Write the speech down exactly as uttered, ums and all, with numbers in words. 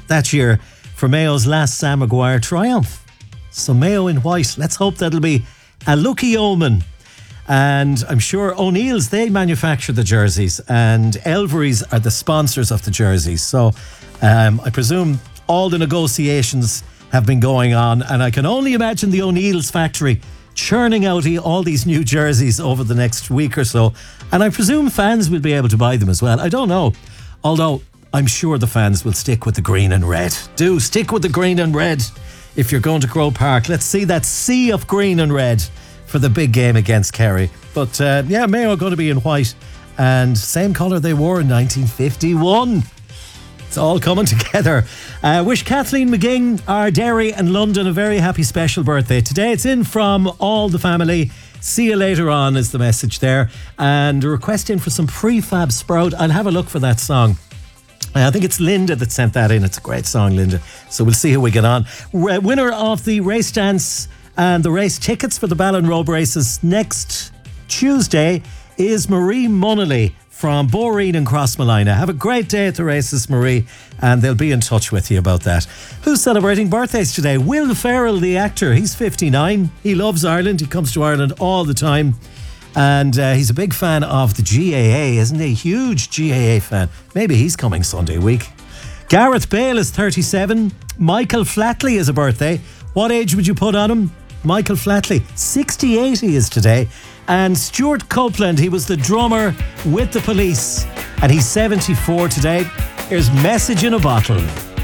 that year for Mayo's last Sam Maguire triumph. So Mayo in white. Let's hope that'll be a lucky omen. And I'm sure O'Neill's, they manufacture the jerseys, and Elvery's are the sponsors of the jerseys. So um, I presume all the negotiations have been going on, and I can only imagine the O'Neill's factory churning out all these new jerseys over the next week or so. And I presume fans will be able to buy them as well. I don't know. Although I'm sure the fans will stick with the green and red. Do stick with the green and red if you're going to Grove Park. Let's see that sea of green and red for the big game against Kerry. But uh, yeah, Mayo are going to be in white, and same colour they wore in nineteen fifty-one. It's all coming together. Uh, wish Kathleen McGing, our Derry and London, a very happy special birthday today. It's in from all the family. See you later on is the message there. And a request in for some Prefab Sprout. I'll have a look for that song. I think it's Linda that sent that in. It's a great song, Linda. So we'll see how we get on. R- winner of the race dance and the race tickets for the Ballon Robe races next Tuesday is Marie Munnelly from Boreen and Crossmalina. Have a great day at the races, Marie, and they'll be in touch with you about that. Who's celebrating birthdays today? Will Ferrell, the actor. He's fifty-nine. He loves Ireland. He comes to Ireland all the time. And uh, he's a big fan of the G A A, isn't he? Huge G A A fan. Maybe he's coming Sunday week. Gareth Bale is thirty-seven. Michael Flatley is a birthday. What age would you put on him? Michael Flatley, sixty-eight he is today. And Stuart Copeland, he was the drummer with the Police, and he's seventy-four today. Here's Message in a Bottle.